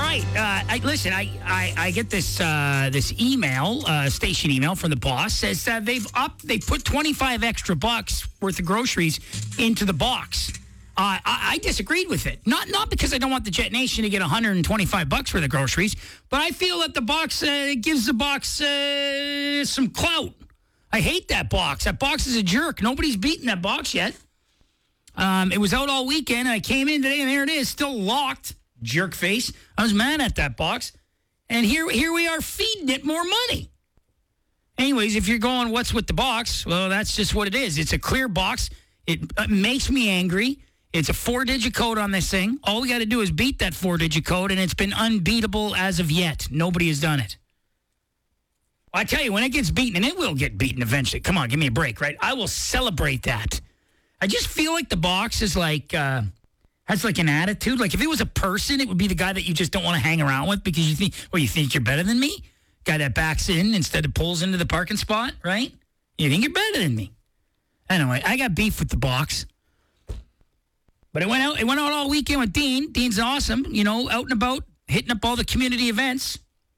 right. I get this this email, station email from the boss says they put 25 extra bucks worth of groceries into the box. I disagreed with it. Not because I don't want the Jet Nation to get 125 bucks worth of groceries, but I feel that the box gives the box some clout. I hate that box. That box is a jerk. Nobody's beaten that box yet. It was out all weekend, and I came in today, and there it is, still locked. Jerk face. I was mad at that box. And here we are feeding it more money. Anyways, if you're going, what's with the box? Well, that's just what it is. It's a clear box. It makes me angry. It's a 4-digit code on this thing. All we got to do is beat that 4-digit code, and it's been unbeatable as of yet. Nobody has done it. I tell you, when it gets beaten, and it will get beaten eventually. Come on, give me a break, right? I will celebrate that. I just feel like the box is like, has like an attitude. Like if it was a person, it would be the guy that you just don't want to hang around with because you think you're better than me? Guy that backs in instead of pulls into the parking spot, right? You think you're better than me. Anyway, I got beef with the box. But it went out all weekend with Dean. Dean's awesome, out and about, hitting up all the community events.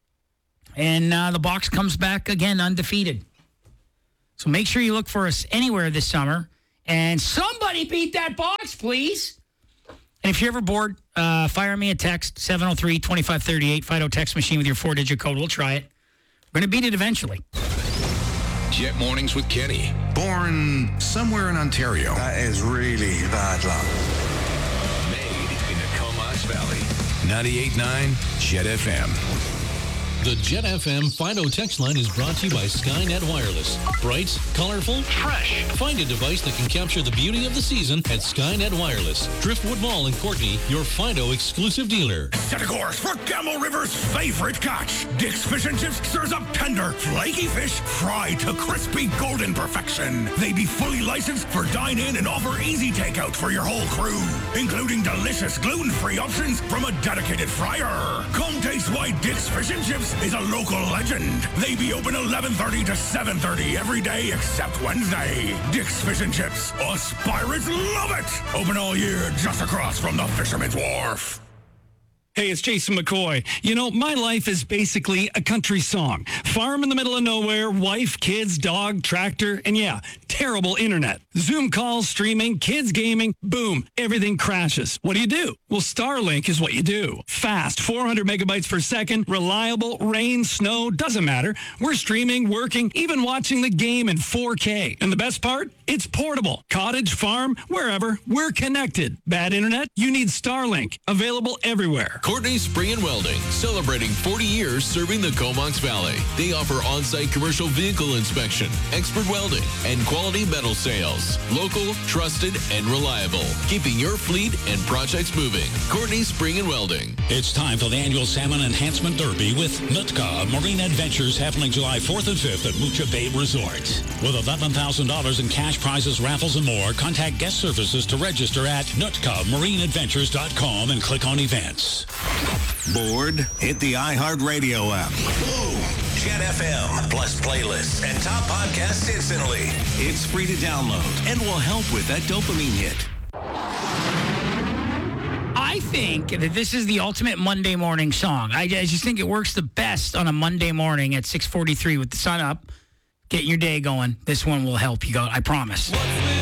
And the box comes back again undefeated. So make sure you look for us anywhere this summer. And somebody beat that box, please. And if you're ever bored, fire me a text, 703-2538, Fido text machine with your 4-digit code. We'll try it. We're going to beat it eventually. Jet Mornings with Kenny. Born somewhere in Ontario. That is really bad luck. Made in the Comox Valley. 98.9 Jet FM. The Jet FM Fido text line is brought to you by Skynet Wireless. Bright, colorful, fresh. Find a device that can capture the beauty of the season at Skynet Wireless. Driftwood Mall in Courtney, your Fido exclusive dealer. Set a course for Gamble River's favorite catch. Dick's Fish and Chips serves up tender, flaky fish fried to crispy golden perfection. They be fully licensed for dine-in and offer easy takeout for your whole crew, including delicious gluten-free options from a dedicated fryer. Come taste why Dick's Fish and Chips is a local legend. They be open 11:30 to 7:30 every day except Wednesday. Dick's Fish and Chips. Us pirates love it. Open all year just across from the Fisherman's Wharf. Hey, it's Jason McCoy. My life is basically a country song. Farm in the middle of nowhere, wife, kids, dog, tractor, and yeah, terrible internet. Zoom calls, streaming, kids gaming, boom, everything crashes. What do? Well, Starlink is what you do. Fast, 400 megabytes per second, reliable, rain, snow, doesn't matter. We're streaming, working, even watching the game in 4K. And the best part? It's portable. Cottage, farm, wherever, we're connected. Bad internet? You need Starlink. Available everywhere. Courtney Spring and Welding, celebrating 40 years serving the Comox Valley. They offer on-site commercial vehicle inspection, expert welding, and quality metal sales. Local, trusted, and reliable. Keeping your fleet and projects moving. Courtney Spring and Welding. It's time for the annual Salmon Enhancement Derby with Nootka Marine Adventures happening July 4th and 5th at Mucha Bay Resort. With $11,000 in cash prizes, raffles, and more, contact guest services to register at NootkaMarineAdventures.com and click on events. Bored? Hit the iHeartRadio app. Boom! Jet FM, plus playlists and top podcasts instantly. It's free to download and will help with that dopamine hit. I think that this is the ultimate Monday morning song. I just think it works the best on a Monday morning at 6:43 with the sun up, getting your day going. This one will help you go, I promise.